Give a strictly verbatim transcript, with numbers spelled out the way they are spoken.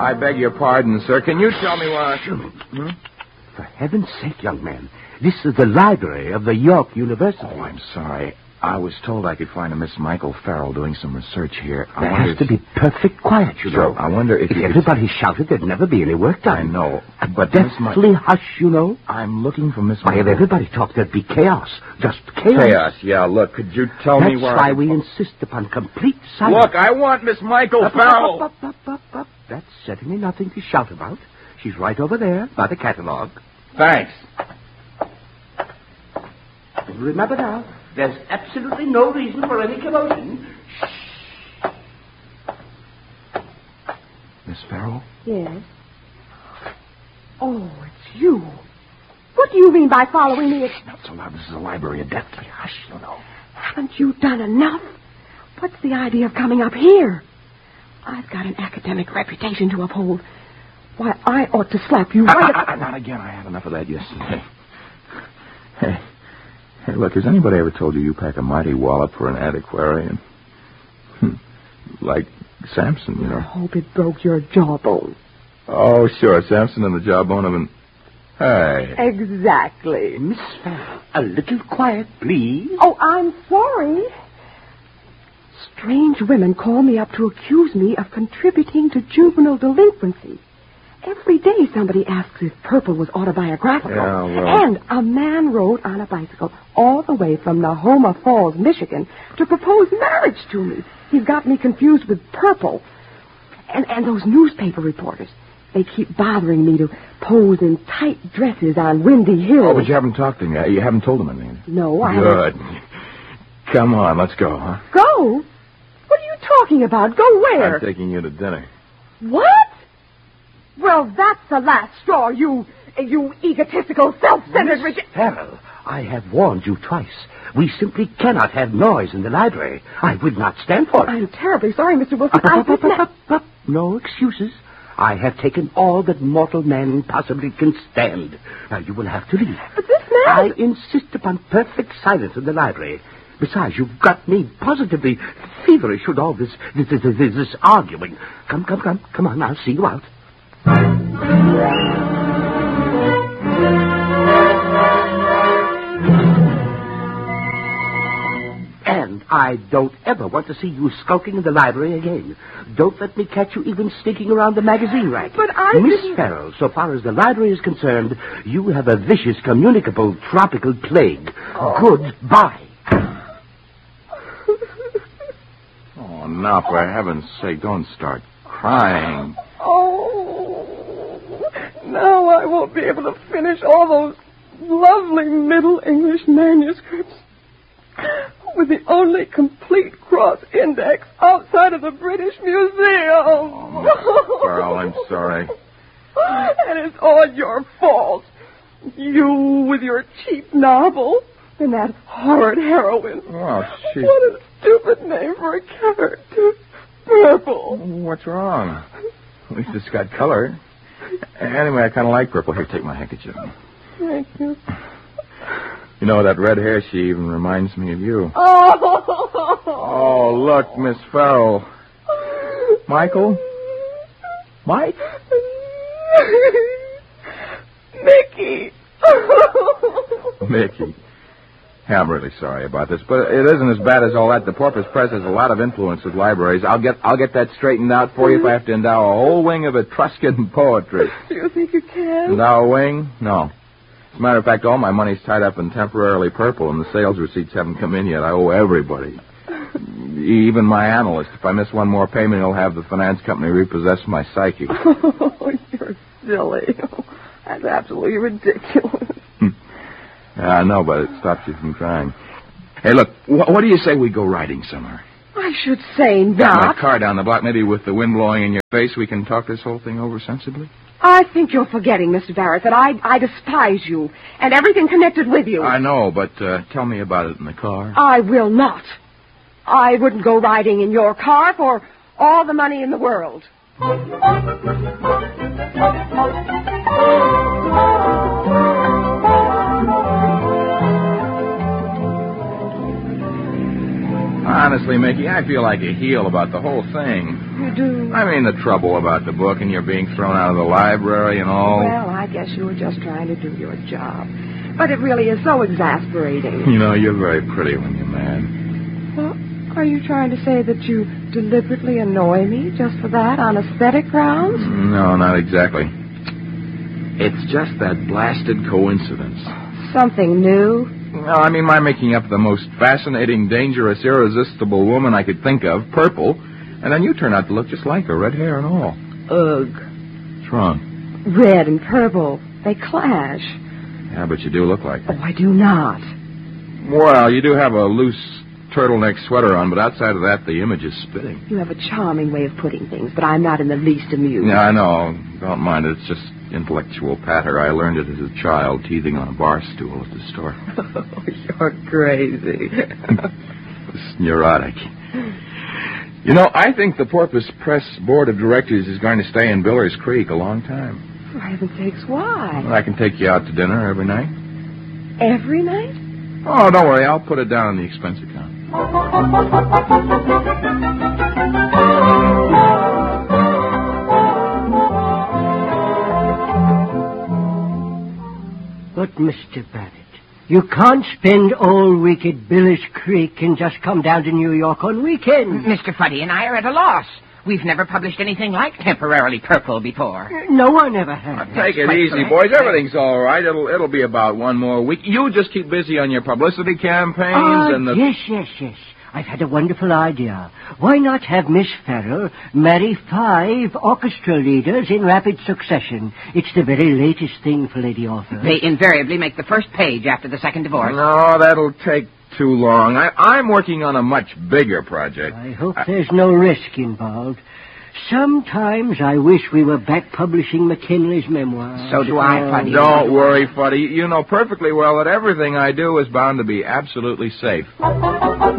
I beg your pardon, sir. Can you tell me what... Hmm? For heaven's sake, young man, this is the library of the York University. Oh, I'm sorry. I was told I could find a Miss Michael Farrell doing some research here. I there has if... to be perfect quiet, you sure. know. I wonder if... If you everybody could... shouted, there'd never be any work done. I know, but deathly Miss hush, you know. I'm looking for Miss Why, Michael. if everybody talked, there'd be chaos. Just chaos. Chaos, yeah. Look, could you tell That's me where... That's why I... we insist upon complete silence. Look, I want Miss Michael up, Farrell. Up, up, up, up, up. That's certainly nothing to shout about. She's right over there by the catalog. Thanks. Remember now, there's absolutely no reason for any commotion. Shh. Miss Farrell? Yes. Oh, it's you. What do you mean by following me? Not so loud. This is a library of deathly hush, you know. Haven't you done enough? What's the idea of coming up here? I've got an academic reputation to uphold. Why, I ought to slap you right uh, uh, uh, Not again. I had enough of that yesterday. Hey. Hey, look, has anybody ever told you you pack a mighty wallop for an antiquarian? Like Samson, you know. I hope it broke your jawbone. Oh, sure. Samson and the jawbone of an... Hey. Exactly. Miss Farrell, a little quiet, please. Oh, I'm sorry. Strange women call me up to accuse me of contributing to juvenile delinquency. Every day somebody asks if Purple was autobiographical. Yeah, well... And a man rode on a bicycle all the way from Nahoma Falls, Michigan, to propose marriage to me. He's got me confused with Purple. And, and those newspaper reporters, they keep bothering me to pose in tight dresses on windy hills. Oh, but you haven't talked to him yet. You haven't told him anything. No, I Good. haven't. Come on, let's go, huh? Go? What are you talking about? Go where? I'm taking you to dinner. What? Well, that's the last straw, you, you egotistical, self-centered... Miss Farrell, I have warned you twice. We simply cannot have noise in the library. I would not stand for it. I'm terribly sorry, Mister Wilson. Up, up, I up, up, didn't- up, up, up. No excuses. I have taken all that mortal man possibly can stand. Now, you will have to leave. But this man... I insist upon perfect silence in the library. Besides, you've got me positively feverish with all this, this, this, this, this arguing. Come, come, come. Come on, I'll see you out. And I don't ever want to see you skulking in the library again. Don't let me catch you even sneaking around the magazine rack. But I Miss didn't... Farrell, so far as the library is concerned, you have a vicious, communicable, tropical plague. Oh. Goodbye. Oh, now, for heaven's sake, don't start crying. Oh, now I won't be able to finish all those lovely Middle English manuscripts with the only complete cross index outside of the British Museum. Oh, Miss Farrell, I'm sorry. And it's all your fault. You with your cheap novel and that horrid heroine. Oh, she... What a stupid name for a character. Purple. What's wrong? At least it's got color. Anyway, I kind of like purple. Here, take my handkerchief. Thank you. You know, that red hair, she even reminds me of you. Oh! Oh, look, Miss Farrell. Michael? Mike? Mickey! Mickey. Yeah, I'm really sorry about this, but it isn't as bad as all that. The Porpoise Press has a lot of influence with libraries. I'll get I'll get that straightened out for you if I have to endow a whole wing of Etruscan poetry. Do you think you can? Endow a wing? No. As a matter of fact, all my money's tied up in temporarily purple, and the sales receipts haven't come in yet. I owe everybody. Even my analyst. If I miss one more payment, he'll have the finance company repossess my psyche. Oh, you're silly. That's absolutely ridiculous. Yeah, I know, but it stops you from crying. Hey, look, wh- what do you say we go riding somewhere? I should say Got not. my car down the block. Maybe with the wind blowing in your face, we can talk this whole thing over sensibly? I think you're forgetting, Mister Barrett, that I, I despise you and everything connected with you. I know, but uh, tell me about it in the car. I will not. I wouldn't go riding in your car for all the money in the world. Honestly, Mickey, I feel like a heel about the whole thing. you do? I mean, the trouble about the book and your being thrown out of the library and all. Well, I guess you were just trying to do your job. But it really is so exasperating. You know, you're very pretty when you're mad. Well, are you trying to say that you deliberately annoy me just for that, on aesthetic grounds? No, not exactly. It's just that blasted coincidence. Something new? No, I mean, my making up the most fascinating, dangerous, irresistible woman I could think of, Purple, and then you turn out to look just like her, red hair and all. Ugh. What's wrong? Red and purple. They clash. Yeah, but you do look like her. Oh, I do not. Well, you do have a loose turtleneck sweater on, but outside of that, the image is spitting. You have a charming way of putting things, but I'm not in the least amused. Yeah, I know. Don't mind it. It's just intellectual patter. I learned it as a child, teething on a bar stool at the store. Oh, you're crazy. It's neurotic. You know, I think the Porpoise Press Board of Directors is going to stay in Biller's Creek a long time. For heaven's sakes, why? I can take you out to dinner every night. Every night? Oh, don't worry. I'll put it down on the expense account. But, Mister Barrett, you can't spend all week at Biller's Creek and just come down to New York on weekends. Mister Fuddy and I are at a loss. We've never published anything like Temporarily Purple before. No one ever has. Take it quite easy, correct. boys. Everything's all right. It'll it'll be about one more week. You just keep busy on your publicity campaigns Ah, and the... yes, yes, yes. I've had a wonderful idea. Why not have Miss Farrell marry five orchestra leaders in rapid succession? It's the very latest thing for lady authors. They invariably make the first page after the second divorce. No, that'll take too long. I, I'm working on a much bigger project. I hope there's no risk involved. Sometimes I wish we were back publishing McKinley's memoirs. So do I, Fuddy. Don't worry, Fuddy. You know perfectly well that everything I do is bound to be absolutely safe.